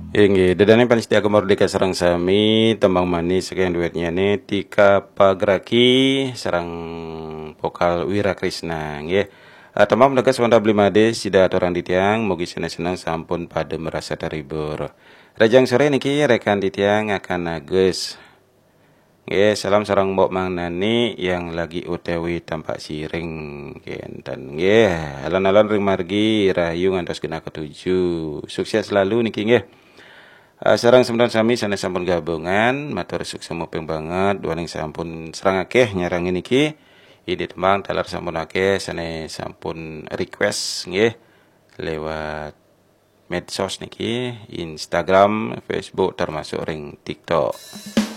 Inggih, dadane panitia kemerdeka sareng sami tembang manis saking duetnya nih Tika Pagraki sareng vokal Wira Krisna nggih. Tembang menegas wanda blimade sida aturang ditiang mugi seneng-seneng sampun pada merasa terhibur. Rajang sore niki rekan ditiang akan nages. Nggih, salam sareng Mbok Mang Nani yang lagi OTW tampak siring dan nggih, alon-alon ring margi rahayu ngantos kena ketujuh. Sukses selalu niki nggih. Sarang sementon sami sanes sampun gabungan, matur sukses muping banget, duaning sampun serang akeh nyarang niki. Ide tembang dalar sampun akeh sanes sampun request nggih lewat medsos niki, Instagram, Facebook termasuk ring TikTok.